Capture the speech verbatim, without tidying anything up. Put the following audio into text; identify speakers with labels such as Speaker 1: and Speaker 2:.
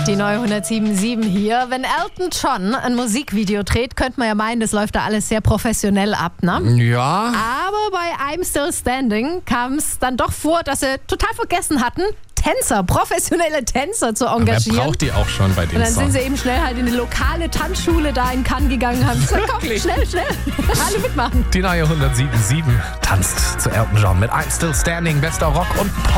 Speaker 1: Die neue hundertsieben Komma sieben hier. Wenn Elton John ein Musikvideo dreht, könnte man ja meinen, das läuft da alles sehr professionell ab, ne?
Speaker 2: Ja.
Speaker 1: Aber bei I'm Still Standing kam es dann doch vor, dass sie total vergessen hatten, Tänzer, professionelle Tänzer zu engagieren.
Speaker 2: Wer braucht die auch schon bei dem
Speaker 1: Und dann
Speaker 2: Song?
Speaker 1: sind sie eben schnell halt in die lokale Tanzschule da in Cannes gegangen und haben gesagt, komm, schnell, schnell, alle mitmachen.
Speaker 2: Die neue hundertsieben Komma sieben tanzt zu Elton John mit I'm Still Standing, bester Rock und Pop.